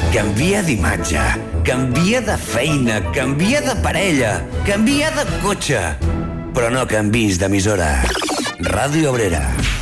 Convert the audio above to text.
Canvia d'imatge, canvia de feina, canvia de parella, canvia de cotxe, però no canvis d'emissora. Ràdio Obrera.